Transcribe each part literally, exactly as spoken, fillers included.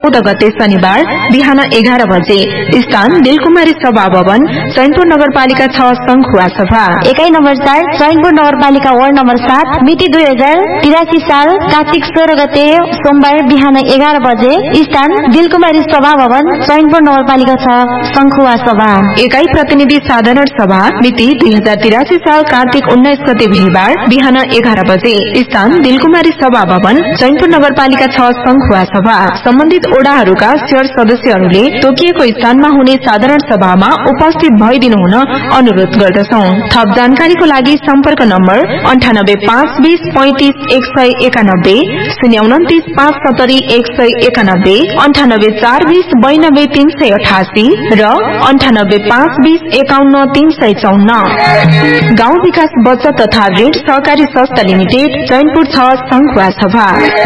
चौध गते शनिबार बिहान एघार बजे। स्थान दिलकुमारी सभा भवन, चैनपुर नगरपालिका छ, संखुवा सभा। एकाइ नम्बर चार, चैनपुर नगरपालिका वार्ड नम्बर सात। मिति दुई हजार तिरासी साल कार्तिक सोह्र गते सोमबार बिहान एघार बजे। स्थान दिलकुमारी सभा भवन, चैनपुर नगरपालिका छ, संखुवा सभा। एकाइ प्रतिनिधि साधारण सभा मिति दुई हजार तिरासी साल कार्तिक उन्नाइस गते बिहिबार बिहान एघार बजे। स्थान दिलकुमारी सभा भवन, चैनपुर नगरपालिका छ, संखुवा सभा। सम्बन्धित ओडाहरूका शेयर सदस्यहरूले तोकिएको स्थानमा हुने साधारण सभामा उपस्थित भइदिनु हुन अनुरोध गर्दछौ। थप जानकारीको लागि सम्पर्क नम्बर अन्ठानब्बे पाँच बीस पैंतिस एक सय एकानब्बे, शून्य उन्तिस पाँच सत्तरी एक सय एकानब्बे, अन्ठानब्बे चार बीस बयानब्बे तीन सय अठासी र अन्ठानब्बे पाँच बीस एकाउन्न तीन सय चौन्न। गाउँ विकास बचत तथा ऋण सहकारी संस्था लिमिटेड, चैनपुर छ, संखुवा सभा।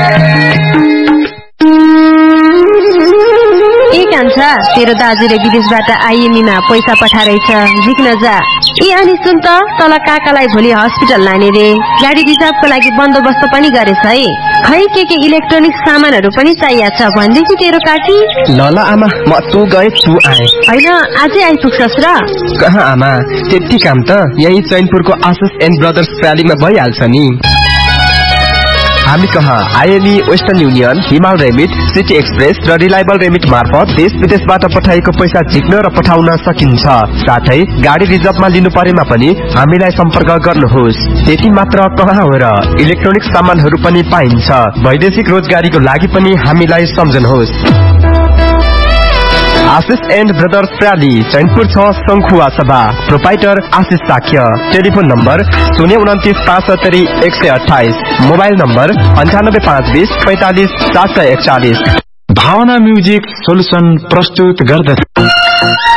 ए कान्छा, तेरो दाजुले विदेशबाट आइएमईमा पैसा पठाइरहेछ, झिक्न जा। ए अनि सुन त, तल काकालाई भोलि हस्पिटल लाने रे, गाडी रिजर्भको लागि बन्दोबस्त पनि गरेछ है। खै के के इलेक्ट्रोनिक सामानहरू पनि चाहिएको छ भन्दैछु तेरो काकी। ल ल आमा, म तँ गए तू आए। होइन, आजै आइपुग्छस् र? कहाँ आमा, त्यति काम त यही चैनपुरको आशिष एन्ड ब्रदर्स प्यालीमा भइहाल्छ नि। हामी कहाँ आइएमई, वेस्टर्न युनियन, हिमाल रेमिट, सिटी एक्सप्रेस र रिलायबल रेमिट मार्फत देश विदेशबाट पठाएको पैसा झिक्न र पठाउन सकिन्छ। साथै गाडी रिजर्भमा लिनु परेमा पनि हामीलाई सम्पर्क गर्नुहोस्। त्यति मात्र कहाँ हो र, इलेक्ट्रोनिक सामानहरू पनि पाइन्छ। वैदेशिक रोजगारीको लागि पनि हामीलाई सम्झनुहोस्। आशिष एन्ड ब्रदर्स प्याली, चैनपुर छ, संखुवा सभा। प्रोपाइटर आशिष साक्य। टेलिफोन नम्बर शून्य उन्तिस पाँच सत्तरी एक सय अठाइस। मोबाइल नम्बर अन्ठानब्बे पाँच बीस पैंतालिस सात सय एकचालिस। भावना म्युजिक सोल्युसन प्रस्तुत गर्दछ।